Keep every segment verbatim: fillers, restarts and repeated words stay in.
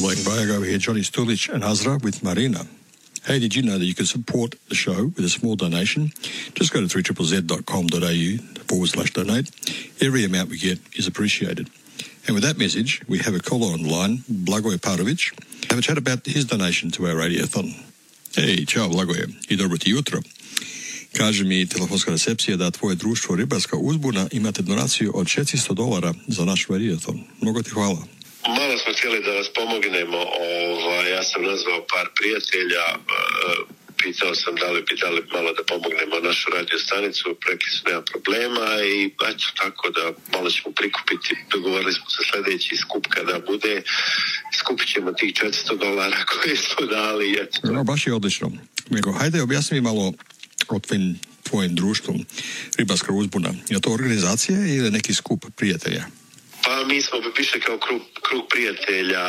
Following Bayag over here, Johnny Stulich and Azra with Marina. Hey, did you know that you can support the show with a small donation? Just go to three Z Z dot com dot a u forward slash donate. Every amount we get is appreciated. And with that message, we have a caller on the line, Blagoje Parović. Have a chat about his donation to our radiothon. Hej, čao Blagoje, i dobro ti jutro. Kaže mi telefonska recepcija da tvoje društvo Ribarska uzbuna imate donaciju od četiristo dolara za naš radiothon. Mnogo ti hvala. Malo smo htjeli da vas pomognemo. Ovaj, ja sam nazvao par prijatelja, pitao sam da li bi dali malo da pomognemo našu radio stanicu, rekli su nema problema i eto tako da malo ćemo prikupiti. Dogovorili smo se sljedeći skup kada bude, skupit ćemo tih četiristo dolara koje smo dali. Eto. No, baš je odlično. Nego, hajde objasni mi malo o tvojim, tvojim društvom Ribarska uzbuna. Je to organizacija ili neki skup prijatelja? Pa mi smo više kao krug, krug prijatelja,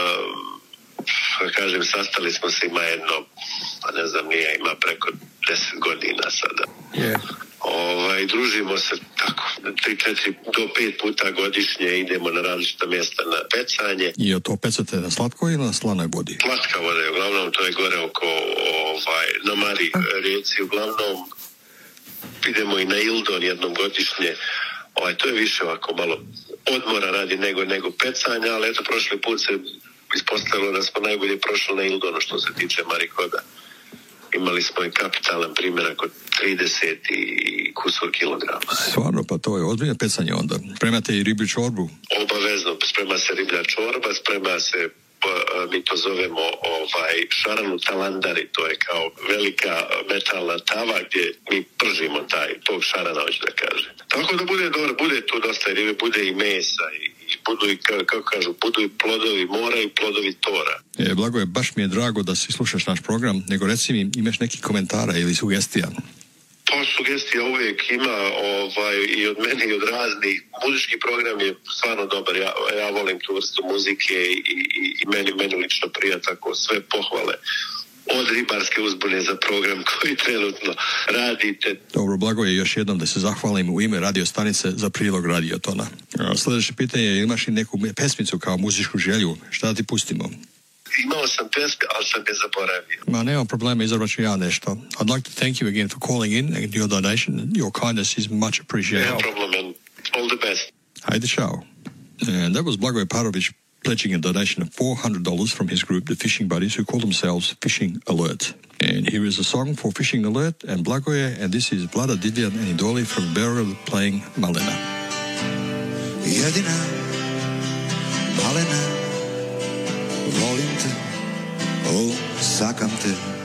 uh, kažem, sastali smo se, ima jedno, pa ne znam, nije, ima preko deset godina sada. Yeah. Ovaj, družimo se tako, tri, četiri do pet puta godišnje, idemo na različita mjesta na pecanje. I to pecate na slatkoj ili na slanoj vodi? Slatka voda je, uglavnom to je gore oko, ovaj, na Mari rijeci, uglavnom idemo i na Ildon jednom godišnje. Ovaj, to je više ovako malo odmora radi nego, nego pecanja, ali eto prošli put se ispostavilo da smo najbolje prošli na Ildonu što se tiče Marihoda. Imali smo i kapitalan primjerak od trideset i kusur kilograma. Stvarno, pa to je ozbiljno pecanje onda. Spremate i riblju čorbu? Obavezno, sprema se riblja čorba, sprema se, mi to zovemo ovaj, šaranu talandari, to je kao velika metalna tava gdje mi pržimo taj, tog šarana, hoću da kažem. Tako da bude dobro, bude tu dosta ribe, bude i mesa i, i budu i, kako kažu, budu i plodovi mora i plodovi tora. E, Blagoje, baš mi je drago da si slušaš naš program, nego reci mi, imaš neki komentara ili sugestija? Pa sugestija uvijek ima ovaj, i od mene i od raznih. Muzički program je stvarno dobar. Ja, ja volim tu vrstu muzike i, i, i meni, meni lično prija tako sve pohvale od Ribarske uzbune za program koji trenutno radite. Dobro, Blagoje, još jednom da se zahvalim u ime radio stanice za prilog radiotona. Sljedeće pitanje je, imaš li neku pesmicu kao muzičku želju? Šta da ti pustimo? Imao sam pesme, ali sam je zaboravio. Ma, nema problema, izabrat ću ja nešto. I'd like to thank you again for calling in and your donation. Your kindness is much appreciated. No problem, and all the best. Hajde, ciao. And that was Blagoje Parović pledging a donation of four hundred dollars from his group, the Fishing Buddies, who call themselves Fishing Alert. And here is a song for Fishing Alert and Blagoje, and this is Vlada Divljan and Idoli from Beograd playing Malena. Jedina Malena, volim te, o, sakam te.